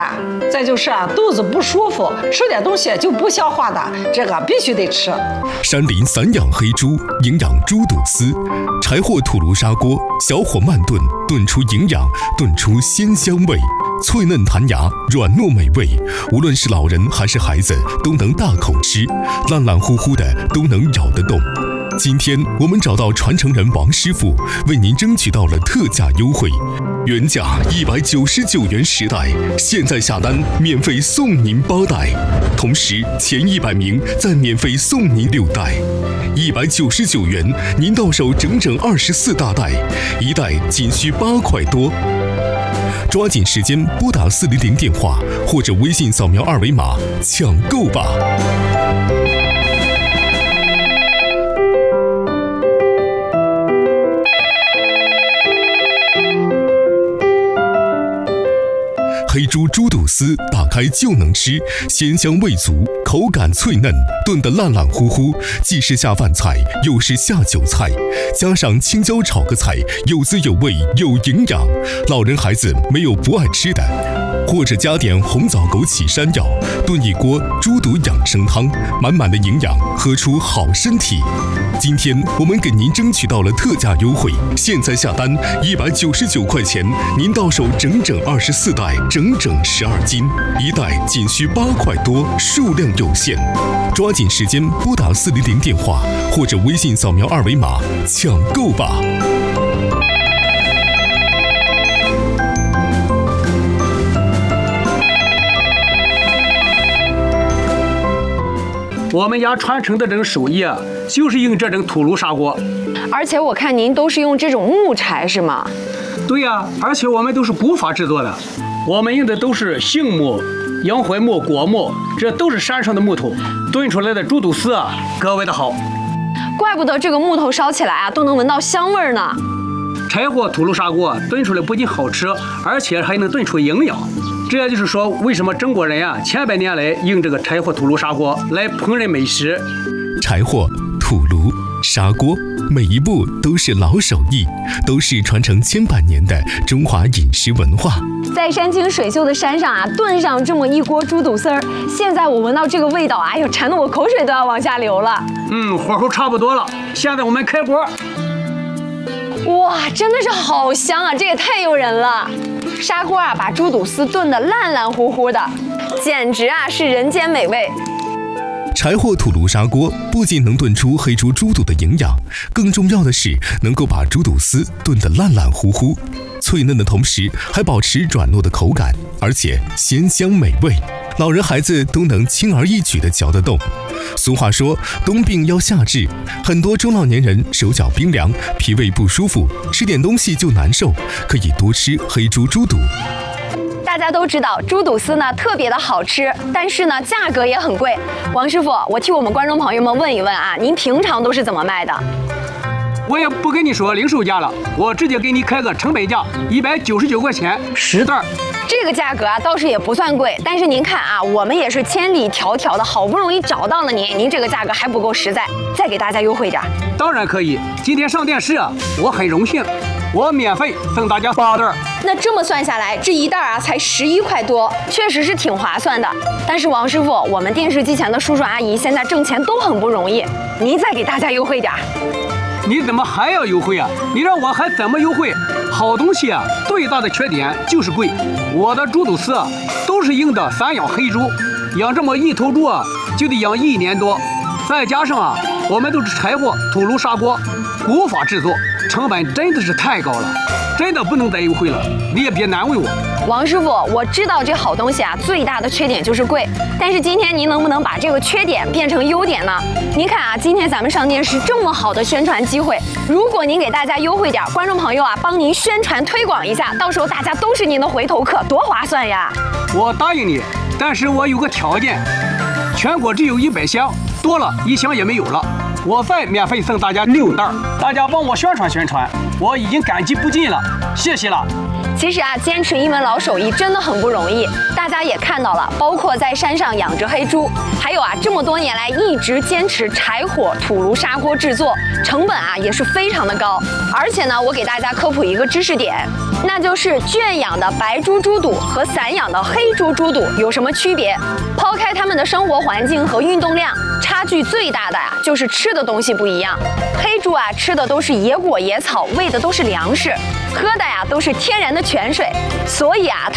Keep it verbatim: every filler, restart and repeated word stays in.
再就是啊，肚子不舒服，吃点东西就不消化的，这个必须得吃。 山林散养黑猪，营养猪肚丝，柴火土炉砂锅，小火慢炖，炖出营养，炖出鲜香味，脆嫩弹牙，软糯美味。无论是老人还是孩子，都能大口吃，烂烂乎乎的都能咬得动。今天我们找到传承人王师傅，为您争取到了特价优惠，原价一百九十九元十袋，现在下单免费送您八袋，同时前一百名再免费送您六袋，一百九十九元您到手整整二十四大袋，一袋仅需八块多。抓紧时间拨打四零零电话或者微信扫描二维码抢购吧。黑猪猪肚丝打开就能吃，鲜香味足，口感脆嫩，炖得烂烂乎乎，既是下饭菜，又是下酒菜，加上青椒炒个菜，有滋有味，有营养，老人孩子没有不爱吃的。或者加点红枣枸杞山药，炖一锅猪肚养生汤，满满的营养，喝出好身体。今天我们给您争取到了特价优惠，现在下单一百九十九块钱，您到手整整二十四袋，整整十二斤，一袋仅需八块多，数量有限，抓紧时间拨打四零零电话或者微信扫描二维码抢购吧。 我们家传承的这种手艺啊，就是用这种土炉砂锅。 而且我看您都是用这种木柴是吗？ 对呀、啊，而且我们都是古法制作的，我们用的都是杏木、洋槐木、果木，这都是山上的木头炖出来的猪肚丝啊，格外的好。 怪不得这个木头烧起来啊，都能闻到香味儿呢。 柴火土炉砂锅炖出来不仅好吃，而且还能炖出营养。这也就是说，为什么中国人呀、啊、千百年来用这个柴火土炉砂锅来烹饪美食。 柴火、土炉、砂锅，每一步都是老手艺，都是传承千百年的中华饮食文化。 在山清水秀的山上啊，炖上这么一锅猪肚丝儿，现在我闻到这个味道，哎呦，馋得我口水都要往下流了。 嗯，火候差不多了，现在我们开锅。 哇，真的是好香啊！这也太诱人了。砂锅啊，把猪肚丝炖得烂烂乎乎的，简直啊是人间美味。 柴火土炉砂锅不仅能炖出黑猪猪肚的营养，更重要的是能够把猪肚丝炖得烂烂乎乎，脆嫩的同时还保持软糯的口感，而且鲜香美味，老人孩子都能轻而易举地嚼得动。俗话说冬病要夏治，很多中老年人手脚冰凉，脾胃不舒服，吃点东西就难受，可以多吃黑猪猪肚。 大家都知道猪肚丝呢特别的好吃，但是呢价格也很贵。王师傅，我替我们观众朋友们问一问啊，您平常都是怎么卖的？ 我也不跟你说零售价了，我直接给你开个成本价，一百九十九块钱十袋。 这个价格啊倒是也不算贵，但是您看啊，我们也是千里迢迢的，好不容易找到了您，您这个价格还不够实在，再给大家优惠点。 当然可以，今天上电视啊，我很荣幸，我免费送大家八袋。 那这么算下来，这一袋啊才十一块多，确实是挺划算的。但是王师傅，我们电视机前的叔叔阿姨现在挣钱都很不容易，您再给大家优惠点。 你怎么还要优惠啊？你让我还怎么优惠？好东西啊，最大的缺点就是贵。我的猪肚丝啊，都是用的散养黑猪，养这么一头猪啊，就得养一年多。再加上啊，我们都是柴火土炉砂锅，古法制作，成本真的是太高了，真的不能再优惠了。你也别难为我。 王师傅，我知道这好东西啊，最大的缺点就是贵，但是今天您能不能把这个缺点变成优点呢？您看啊，今天咱们上电视这么好的宣传机会，如果您给大家优惠点，观众朋友啊，帮您宣传推广一下，到时候大家都是您的回头客，多划算呀！ 我答应你，但是我有个条件，全国只有一百箱，多了一箱也没有了。我再免费送大家六袋，大家帮我宣传宣传，我已经感激不尽了，谢谢了。 其实啊，坚持一门老手艺真的很不容易。大家也看到了，包括在山上养殖黑猪，还有啊，这么多年来一直坚持柴火土炉砂锅制作，成本啊也是非常的高。而且呢，我给大家科普一个知识点， 那就是圈养的白猪猪肚和散养的黑猪猪肚有什么区别？抛开它们的生活环境和运动量，差距最大的呀、啊、就是吃的东西不一样。黑猪啊吃的都是野果野草，喂的都是粮食，喝的呀都是天然的泉水，所以啊